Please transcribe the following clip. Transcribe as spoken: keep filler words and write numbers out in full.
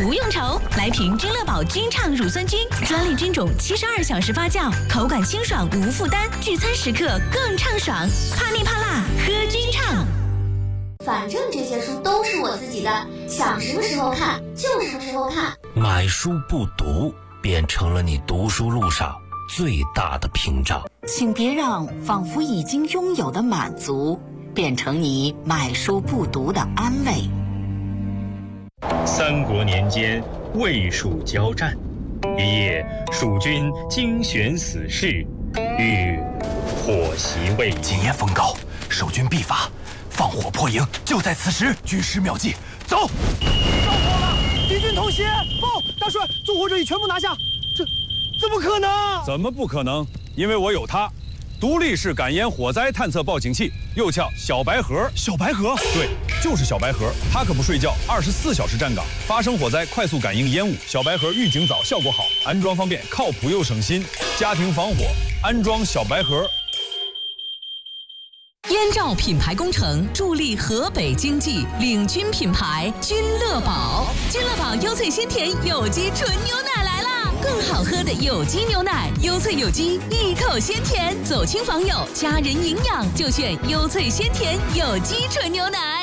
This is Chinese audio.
不用愁，来瓶君乐宝君畅乳酸菌，专利菌种，七十二小时发酵，口感清爽无负担，聚餐时刻更畅爽。怕腻怕辣，喝君畅。 反正这些书都是我自己的，想什么时候看就什么时候看。 买书不读，变成了你读书路上最大的屏障。 请别让仿佛已经拥有的满足，变成你买书不读的安慰。 三国年间，魏蜀交战，一夜，蜀军精选死士，欲火袭魏营。 今夜风高，守军必发，放火破营就在此时。军师妙计，走！ 着火了！敌军偷袭！报，大帅，纵火者已全部拿下。这怎么可能？ 怎么不可能？因为我有它。独立式感烟火灾探测报警器，又叫小白盒。 小白盒， 对，就是小白盒。它可不睡觉，二十四小时站岗，发生火灾快速感应烟雾。小白盒预警早，效果好，安装方便，靠谱又省心。家庭防火，安装小白盒。 燕赵品牌工程助力河北经济，领军品牌君乐宝。君乐宝优萃鲜甜有机纯牛奶来啦！更好喝的有机牛奶，优萃有机，一口鲜甜，走亲访友，家人营养就选优萃鲜甜有机纯牛奶。